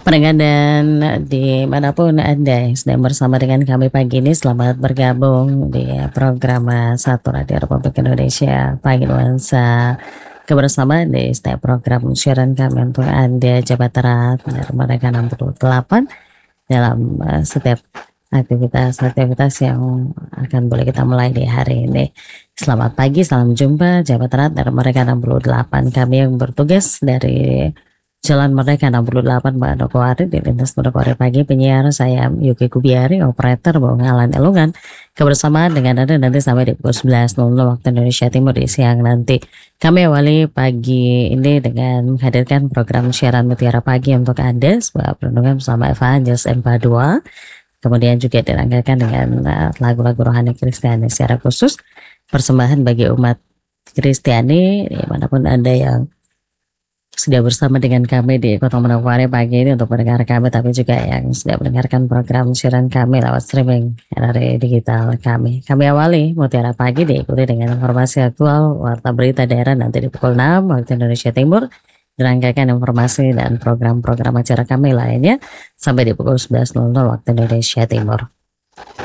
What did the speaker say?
Pendengar dan dimanapun Anda yang sedang bersama dengan kami pagi ini, selamat bergabung di program Satu Radio Republik Indonesia Pagi Nuansa Kebersamaan di setiap program siaran kami untuk Anda Jawa Barat dari mereka 68 dalam setiap aktivitas-aktivitas yang akan boleh kita mulai di hari ini. Selamat pagi, salam jumpa Jawa Barat dari mereka 68. Kami yang bertugas dari Jalan Merdeka 68 Manokwari di lintas Manokwari pagi, penyiar saya Yuki Kubiari, operator Bongalan Elungan. Kebersamaan dengan Anda nanti sampai di pukul 11.00 waktu Indonesia Timur di siang nanti. Kami awali pagi ini dengan menghadirkan program siaran Mutiara Pagi untuk Anda, sebuah perlindungan bersama Evangelis M42. Kemudian juga dirangkaikan dengan lagu-lagu rohani Kristiani secara khusus, persembahan bagi umat Kristiani dimanapun Anda yang sudah bersama dengan kami di Kota Manokwari pagi ini untuk mendengar kami, tapi juga yang sudah mendengarkan program siaran kami lewat streaming dari digital kami. Kami awali Mutiara Pagi diikuti dengan informasi aktual, warta berita daerah nanti di pukul 6 waktu Indonesia Timur. Dirangkaikan informasi dan program-program acara kami lainnya sampai di pukul 11.00 waktu Indonesia Timur.